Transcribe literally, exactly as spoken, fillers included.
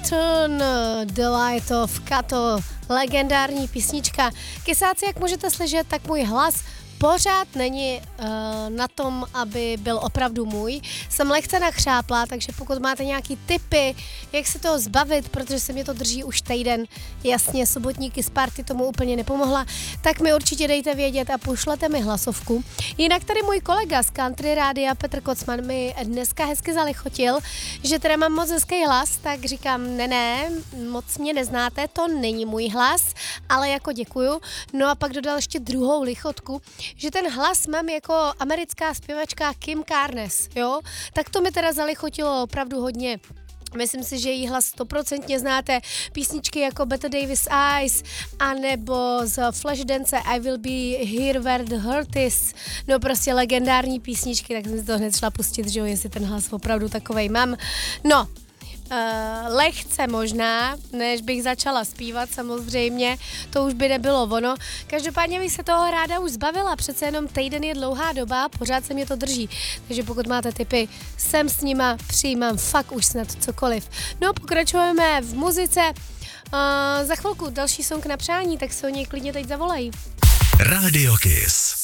Return, The Light of Kato, legendární písnička. Kysáci, jak můžete slyšet, tak můj hlas pořád není uh, na tom, aby byl opravdu můj. Jsem lehce nachřáplá, takže pokud máte nějaký tipy, jak se toho zbavit, protože se mě to drží už týden, jasně, sobotníky z party tomu úplně nepomohla, tak mi určitě dejte vědět a pošlete mi hlasovku. Jinak tady můj kolega z Country Rádia Petr Kocman mi dneska hezky zalichotil, že teda mám moc hezký hlas, tak říkám, ne, ne, moc mě neznáte, to není můj hlas, ale jako děkuju. No a pak dodal ještě druhou lichotku, že ten hlas mám jako americká zpěvačka Kim Carnes, jo? Tak to mi teda zalichotilo opravdu hodně. Myslím si, že její hlas stoprocentně znáte. Písničky jako Bette Davis Eyes, anebo z Flashdance I Will Be Here Where the Hurt Is. No prostě legendární písničky, tak jsem si to hned šla pustit, že jo, jestli ten hlas opravdu takovej mám. No, Uh, lehce možná, než bych začala zpívat samozřejmě, to už by nebylo ono. Každopádně bych se toho ráda už zbavila, přece jenom týden je dlouhá doba, pořád se mě to drží. Takže pokud máte tipy, jsem s nima, přijímám fakt už snad cokoliv. No, pokračujeme v muzice. Uh, za chvilku další song na přání, tak se o něj klidně teď zavolají. Radio Kiss.